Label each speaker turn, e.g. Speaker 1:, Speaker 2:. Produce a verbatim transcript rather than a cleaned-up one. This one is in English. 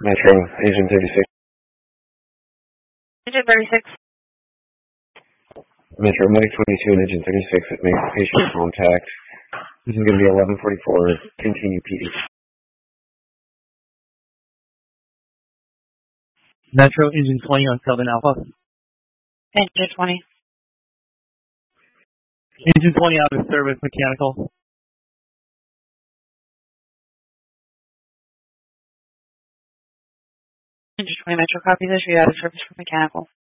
Speaker 1: Metro, Engine thirty-six.
Speaker 2: Engine thirty-six.
Speaker 1: Metro, Mike twenty-two and Engine thirty-six have made patient contact. This is going to be eleven forty-four. Continue P D.
Speaker 3: Metro, Engine twenty on Kelvin Alpha.
Speaker 2: Engine twenty.
Speaker 3: Engine twenty out of service, mechanical.
Speaker 2: Engine twenty Metro, copy this. You're out of service for mechanical.